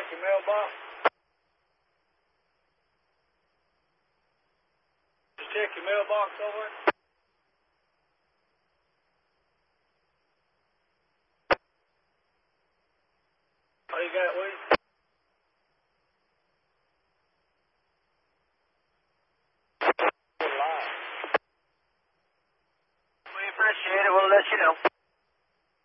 check your mailbox? Just check your mailbox over. Oh, you got it with you? We appreciate it. We'll let you know.